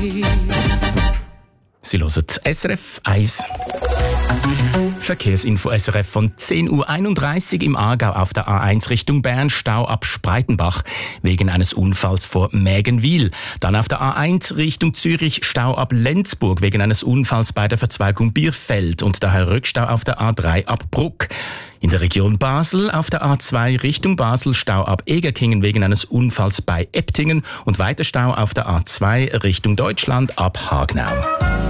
Sie hören SRF 1. Verkehrsinfo SRF von 10.31 Uhr im Aargau auf der A1 Richtung Bern, Stau ab Spreitenbach wegen eines Unfalls vor Mägenwil. Dann auf der A1 Richtung Zürich, Stau ab Lenzburg wegen eines Unfalls bei der Verzweigung Bierfeld und daher Rückstau auf der A3 ab Bruck. In der Region Basel auf der A2 Richtung Basel Stau ab Egerkingen wegen eines Unfalls bei Eptingen und weiter Stau auf der A2 Richtung Deutschland ab Hagnau.